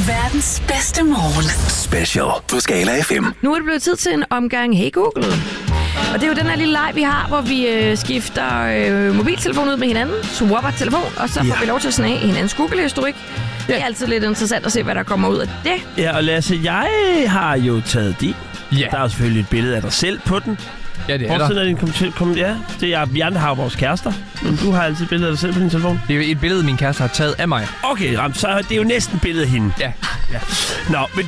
Verdens bedste morgen. Special på Skala FM. Nu er det blevet tid til en omgang Hey Google. Og det er jo den her lille leg, vi har, hvor vi skifter mobiltelefon ud med hinanden, swapper telefon, og så får vi lov til at snage i hinandens Google-historik. Ja. Det er altid lidt interessant at se, hvad der kommer ud af det. Ja, og Lasse, jeg har jo taget din. Ja. Der er jo selvfølgelig et billede af dig selv på den. Ja, det er der. Ja, det er, vi andre har vores kærester. Men du har altid et billede af dig selv på din telefon. Det er jo et billede, min kæreste har taget af mig. Okay, så det er jo næsten et billede af hende. Ja. Nå, men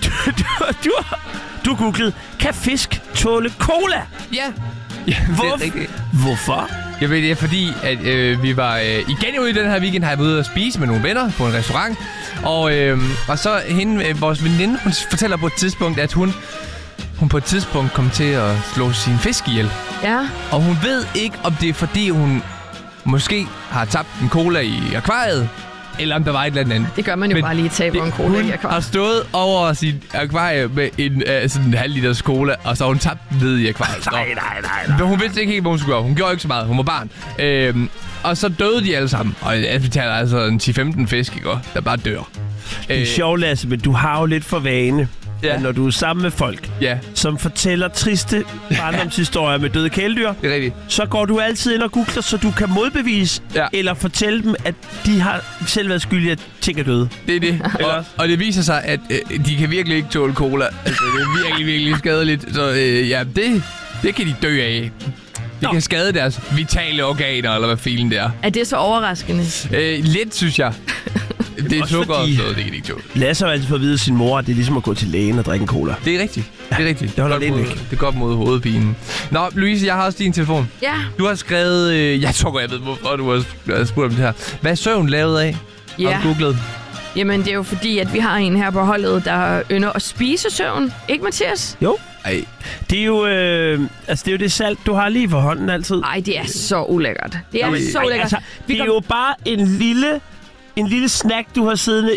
du googlede, kan fisk tåle cola? Ja. Det er rigtigt. Hvorfor? Jeg ved det er fordi, at vi var igen ude i den her weekend, har jeg været ude at spise med nogle venner på en restaurant. Og så vores veninde, hun fortæller på et tidspunkt, at hun på et tidspunkt kom til at slå sin fisk ihjel. Ja. Og hun ved ikke, om det er fordi, hun måske har tabt en cola i akvariet, eller om der var et eller andet. Det gør man jo bare lige taber en cola i akvariet. Hun har stået over sin akvarie med sådan en halv liters cola, og så har hun tabt ned i akvariet. Nej. Men hun vidste ikke helt, hvad hun skulle gøre. Hun gjorde ikke så meget. Hun var barn. Og så døde de alle sammen. Og vi taler altså en 10-15 fisk, ikke? Der bare dør. Det er sjovt, Lasse, men du har jo lidt for vane, at når du er sammen med folk, som fortæller triste barndomshistorier med døde kæledyr, det er rigtigt. Så går du altid ind og googler, så du kan modbevise eller fortælle dem, at de har selv været skyldige, at ting er døde. Det er det. Og det viser sig, at de kan virkelig ikke tåle cola. Altså, det er virkelig, virkelig skadeligt. Så det kan de dø af. Det kan skade deres vitale organer, eller hvad filen det er. Er det så overraskende? Lidt, synes jeg. Det er sukker og sådan noget, det kan de ikke tåle. Lasse har altid fået at vide af sin mor, at det er ligesom at gå til lægen og drikke en cola. Det er rigtigt. Det er rigtigt. Det holder det ikke. Det går op mod hovedpinen. Nå, Louise, jeg har også din telefon. Ja. Du har skrevet... jeg tror godt, jeg ved, hvorfor du har spurgt om det her. Hvad er søvn lavet af? Ja. Har du googlet? Jamen, det er jo fordi, at vi har en her på holdet, der ynder at spise søvn. Ikke, Mathias? Jo. Ej. Det er jo, det er jo det salt, du har lige for hånden altid. Ej, det er så ulækkert. Det er så ulækkert. Altså, det er jo bare en lille snack, du har siddende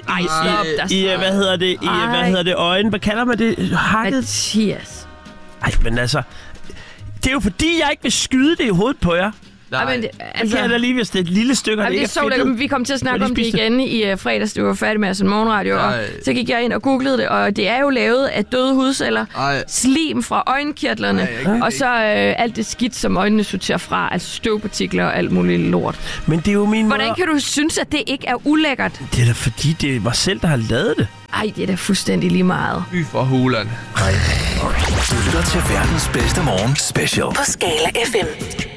i øjen. Hvad kalder man det? Hakket? Mathias. Ej, men altså, det er jo fordi, jeg ikke vil skyde det i hovedet på jer. Nej, men det kan jeg da lige, hvis det er et lille stykke, det er så ulækkert. Vi kom til at snakke om det igen i fredags. Det var færdig med sådan en morgenradio. Og så gik jeg ind og googlede det, og det er jo lavet af døde hudceller, slim fra øjenkirtlerne, og så alt det skidt, som øjnene sorterer fra, altså støvpartikler og alt muligt lort. Men det er jo min Hvordan kan du synes, at det ikke er ulækkert? Det er da fordi, det er mig selv, der har lavet det. Ej, det er da fuldstændig lige meget. Fy for hulen. Du lytter til verdens bedste morgen special På Skala FM.